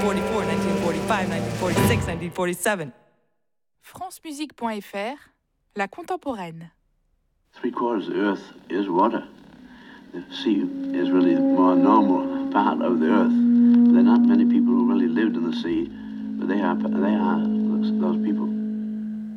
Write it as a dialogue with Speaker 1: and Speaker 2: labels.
Speaker 1: 1944, 1945, 1946, 1947.
Speaker 2: francemusique.fr, la contemporaine.
Speaker 3: 3/4 of the earth is water. The sea is really the more normal part of the earth. There are not many people who really lived in the sea, but they are those people